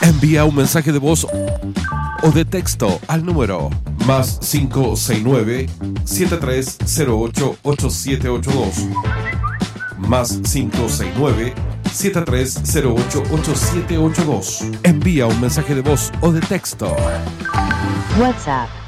Envía un mensaje de voz o de texto al número más 569-7308-8782. Más 569-7308-8782. Envía un mensaje de voz o de texto. WhatsApp